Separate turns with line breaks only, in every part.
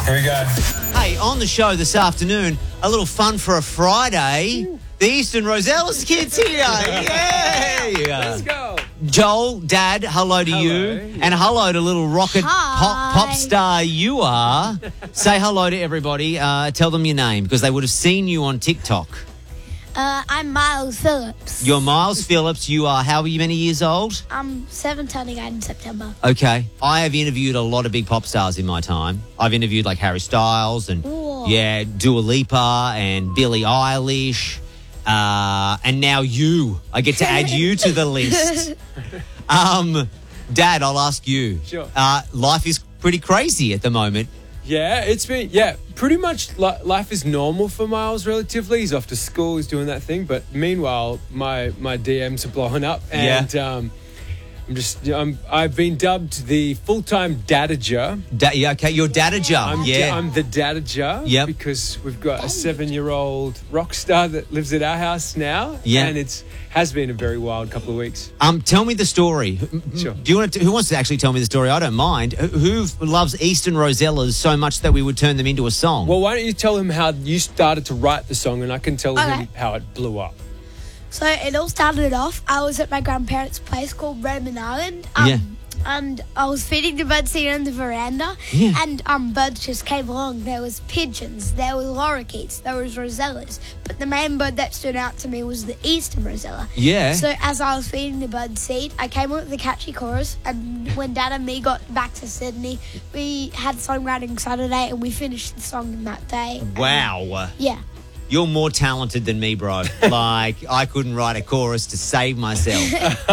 Here we go.
Hey, on the show this afternoon, a little fun for a Friday. The Easton Rosellas kids here. Yay!
Let's go.
Joel, Dad, hello to you. And hello to little rocket pop star you are. Say hello to everybody. Tell them your name because they would have seen you on TikTok.
I'm Miles Phillips.
You're Miles Phillips. You are how many years old?
I'm 7 turning 8 in September.
Okay. I have interviewed a lot of big pop stars in my time. I've interviewed like Harry Styles and Dua Lipa and Billie Eilish. And now you. I get to add you to the list. Dad, I'll ask you.
Sure.
Life is pretty crazy at the moment.
Yeah, it's been, pretty much life is normal for Miles relatively. He's off to school, he's doing that thing. But meanwhile, my DMs are blowing up. And I've been dubbed the full-time dadager.
Okay, you're dadager.
I'm the dadager.
Yep.
Because we've got a 7-year-old rock star that lives at our house now.
Yeah.
And has been a very wild couple of weeks.
Tell me the story.
Sure.
Who wants to actually tell me the story? I don't mind. Who loves Easton Rosellas so much that we would turn them into a song?
Well, why don't you tell him how you started to write the song and I can tell him how it blew up.
So it all started off, I was at my grandparents' place called Roman Island. And I was feeding the birds here on the veranda.
Yeah.
And birds just came along. There was pigeons, there was lorikeets, there was rosellas. But the main bird that stood out to me was the Eastern rosella.
Yeah.
So as I was feeding the birds seed, I came up with a catchy chorus. And when Dad and me got back to Sydney, we had songwriting Saturday and we finished the song in that day.
Wow.
Yeah.
You're more talented than me, bro. Like, I couldn't write a chorus to save myself.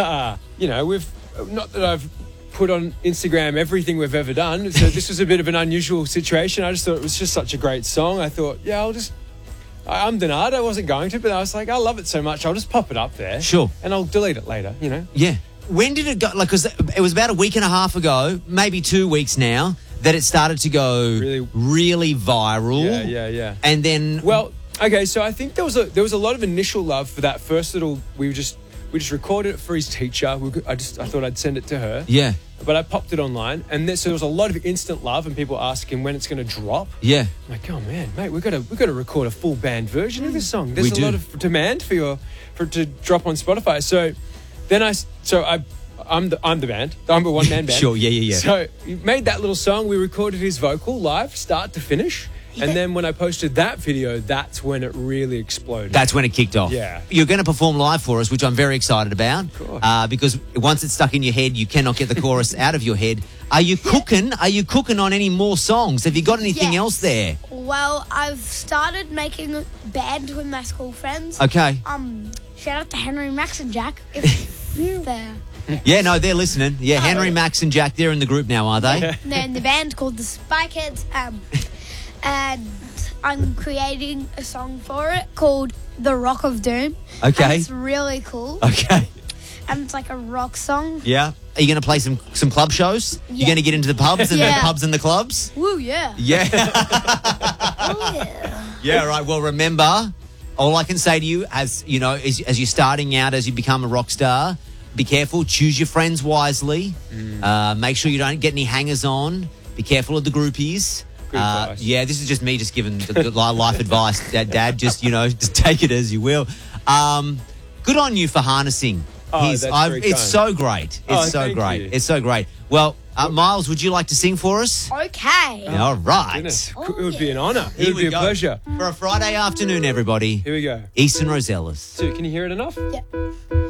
Not that I've put on Instagram everything we've ever done. So this was a bit of an unusual situation. I just thought it was just such a great song. I thought, I'm Denard. I wasn't going to, but I was like, I love it so much. I'll just pop it up there.
Sure.
And I'll delete it later,
Yeah. When did it go? Like, because it was about a week and a half ago, maybe 2 weeks now, that it started to go really viral.
Yeah.
And then...
Well, okay, so I think there was a lot of initial love for that first little... We just recorded it for his teacher. I thought I'd send it to her.
Yeah.
But I popped it online, and so there was a lot of instant love, and people asking when it's going to drop.
Yeah.
I'm like, oh man, mate, we've got to record a full band version of this song. There's a lot of demand for it to drop on Spotify. So then I'm the band. I'm a one-man band.
Sure, yeah.
So we made that little song. We recorded his vocal live, start to finish. And then when I posted that video, that's when it really exploded.
That's when it kicked off.
Yeah.
You're going to perform live for us, which I'm very excited about. Because once it's stuck in your head, you cannot get the chorus out of your head. Are you cooking? Are you cooking on any more songs? Have you got anything else there?
Well, I've started making a band with my school friends.
Okay.
Shout out to Henry, Max, and Jack. If they're...
Yeah, no, they're listening. Yeah, Henry, Max, and Jack, they're in the group now, are they?
They're in the band called the Spikeheads. And I'm creating a song for it called The Rock of Doom.
Okay.
And it's really cool.
Okay.
And it's like a rock song.
Yeah. Are you going to play some club shows?
Yeah.
You're going to get into the pubs and the pubs and the clubs?
Woo, yeah.
Yeah.
Oh, yeah.
Yeah, right. Well, remember, all I can say to you, as you know, as you're starting out, as you become a rock star, be careful. Choose your friends wisely. Make sure you don't get any hangers on. Be careful of the groupies. Yeah, this is just me just giving the life advice. Dad, just take it as you will. Good on you for harnessing. It's so great. It's so great. It's so great. Well, Miles, would you like to sing for us?
Okay.
All right.
Goodness. It would be an honour. It
Here
would be a
go.
pleasure.
For a Friday afternoon, everybody.
Here we go.
Easton Rosellas.
So can you hear it enough?
Yeah.